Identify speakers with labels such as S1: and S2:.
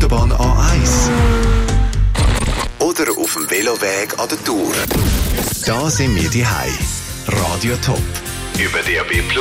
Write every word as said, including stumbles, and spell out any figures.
S1: Autobahn A eins. Oder auf dem Veloweg an der Tour. Da sind wir daheim. Radio Top. Über D A B Plus.